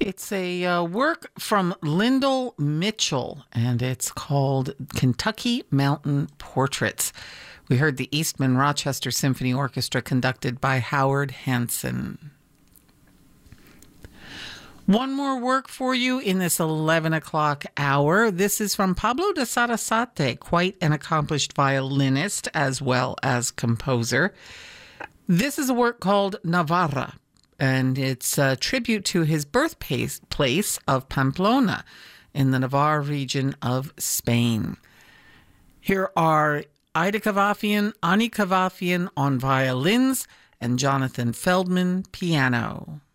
It's a work from Lyndall Mitchell, and it's called Kentucky Mountain Portraits. We heard the Eastman Rochester Symphony Orchestra conducted by Howard Hanson. One more work for you in this 11 o'clock hour. This is from Pablo de Sarasate, quite an accomplished violinist as well as composer. This is a work called Navarra, and it's a tribute to his birthplace of Pamplona in the Navarre region of Spain. Here are Ida Kavafian, Ani Kavafian on violins, and Jonathan Feldman piano.